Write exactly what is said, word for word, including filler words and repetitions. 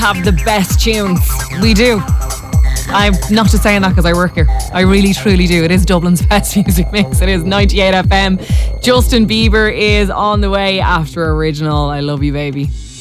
have the best tunes. We do. I'm not just saying that because I work here. I really, truly do. It is Dublin's best music mix. It is ninety-eight F M. Justin Bieber is on the way after Original. I love you, baby.